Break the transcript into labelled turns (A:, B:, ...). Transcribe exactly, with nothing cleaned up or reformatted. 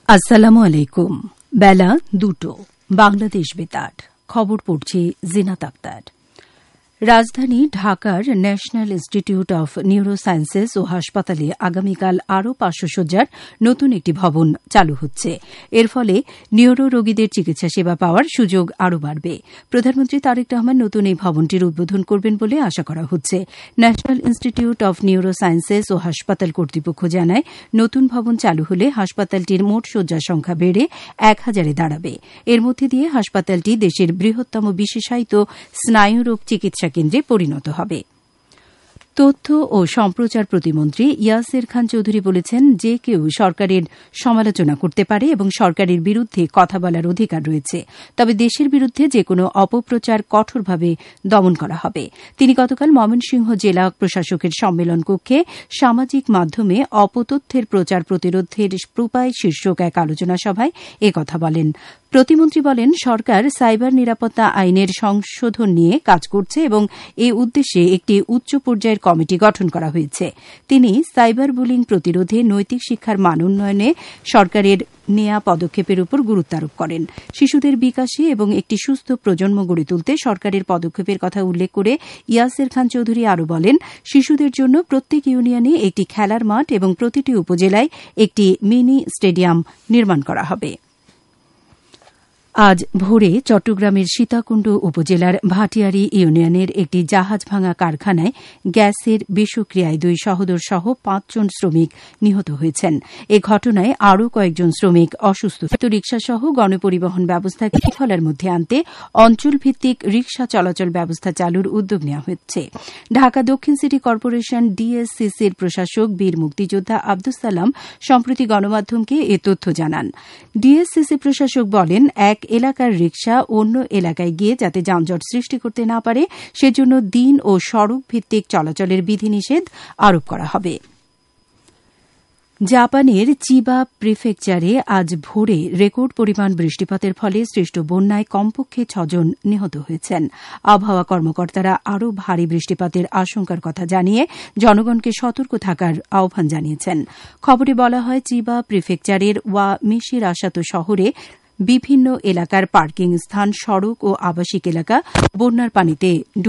A: আসসালামু আলাইকুম। বেলা দুটো বাংলাদেশ বেতার খবর পড়ছি জিনাত আক্তার। রাজধানী ঢাকার ন্যাশনাল ইনস্টিটিউট অব নিউরোসায়েন্সেস ও হাসপাতালে আগামীকাল আরও পাঁচশো শয্যার নতুন একটি ভবন চালু হচ্ছে। এর ফলে নিউরো রোগীদের চিকিৎসা সেবা পাওয়ার সুযোগ আরও বাড়বে। প্রধানমন্ত্রী তারেক রহমান নতুন এই ভবনটির উদ্বোধন করবেন বলে আশা করা হচ্ছে। ন্যাশনাল ইনস্টিটিউট অব নিউরোসায়েন্সেস ও হাসপাতাল কর্তৃপক্ষ জানায়, নতুন ভবন চালু হলে হাসপাতালটির মোট শয্যার সংখ্যা বেড়ে এক হাজারে দাঁড়াবে। এর মধ্যে দিয়ে হাসপাতালটি দেশের বৃহত্তম বিশেষায়িত স্নায়ুরোগ চিকিৎসা কেন্দ্রে পরিণত হবে। তথ্য ও সম্প্রচার প্রতিমন্ত্রী ইয়াসের খান চৌধুরী বলেছেন, যে কেউ সরকারের সমালোচনা করতে পারে এবং সরকারের বিরুদ্ধে কথা বলার অধিকার রয়েছে, তবে দেশের বিরুদ্ধে যেকোনো অপপ্রচার কঠোরভাবে দমন করা হবে। তিনি গতকাল ময়মনসিংহ জেলা প্রশাসকের সম্মেলন কক্ষে সামাজিক মাধ্যমে অপতথ্যের প্রচার প্রতিরোধের উপায় শীর্ষক এক আলোচনা সভায় এ কথা বলেন। প্রতিমন্ত্রী বলেন, সরকার সাইবার নিরাপত্তা আইনের সংশোধন নিয়ে কাজ করছে এবং এ উদ্দেশ্যে একটি উচ্চ পর্যায়ের কমিটি গঠন করা হয়েছে। তিনি সাইবার বুলিং প্রতিরোধে নৈতিক শিক্ষার মান উন্নয়নে সরকারের নেয়া পদক্ষেপের উপর গুরুত্ব আরোপ করেন। শিশুদের বিকাশে এবং একটি সুস্থ প্রজন্ম গড়ে তুলতে সরকারের পদক্ষেপের কথা উল্লেখ করে ইয়াসের খান চৌধুরী আরও বলেন, শিশুদের জন্য প্রত্যেক ইউনিয়নে একটি খেলার মাঠ এবং প্রতিটি উপজেলায় একটি মিনি স্টেডিয়াম নির্মাণ করা হবে। আজ ভোরে চট্টগ্রামের সীতাকুণ্ড উপজেলার ভাটিয়ারী ইউনিয়নের একটি জাহাজ ভাঙা কারখানায় গ্যাসের বিষক্রিয়ায় দুই সহোদর সহ পাঁচজন শ্রমিক নিহত হয়েছেন। এ ঘটনায় আরও কয়েকজন শ্রমিক অসুস্থ। রিকশাসহ গণপরিবহন ব্যবস্থাকে ফলার মধ্যে আনতে অঞ্চলভিত্তিক রিকশা চলাচল ব্যবস্থা চালুর উদ্যোগ নেওয়া হচ্ছে। ঢাকা দক্ষিণ সিটি কর্পোরেশন ডিএসসিসির প্রশাসক বীর মুক্তিযোদ্ধা আব্দুস সালাম সম্প্রতি গণমাধ্যমকে এ তথ্য জানান। ডিএসসিসি প্রশাসক বলেন, এক এলাকার রিকশা অন্য এলাকায় গিয়ে যাতে যানজট সৃষ্টি করতে না পারে সেজন্য দিন ও সড়ক ভিত্তিক চলাচলের বিধিনিষেধ আরোপ করা হবে। জাপানের চিবা প্রিফেকচারে আজ ভোরে রেকর্ড পরিমাণ বৃষ্টিপাতের ফলে সৃষ্ট বন্যায় কমপক্ষে ছজন নিহত হয়েছেন। আবহাওয়া কর্মকর্তারা আরও ভারী বৃষ্টিপাতের আশঙ্কার কথা জানিয়ে জনগণকে সতর্ক থাকার আহ্বান জানিয়েছেন। খবরে বলা হয়, চিবা প্রিফেকচারের ওয়া মিশিরাসাতো শহরে বিভিন্ন এলাকার পার্কিং স্থান, সড়ক ও আবাসিক এলাকা বন্যার পানিতে